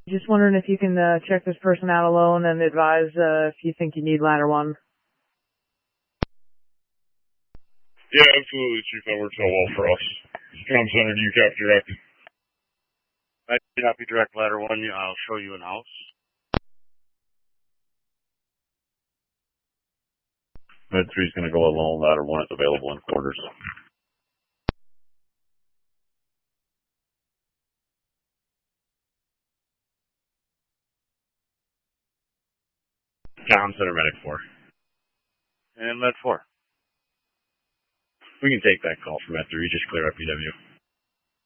Just wondering if you can check this person out alone and advise if you think you need ladder 1. Yeah, absolutely, Chief. That works out well for us. Comm Center, do you copy direct? I copy direct ladder 1. I'll show you an house. Med 3 is going to go alone. Ladder 1 is available in quarters. Comm Center, Medic 4. And Med 4. We can take that call from Med 3. Just clear up PW.